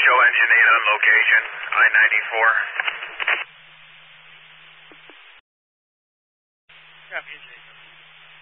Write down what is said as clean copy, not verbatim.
Show engine 8 on location, I-94. Copy, Jason.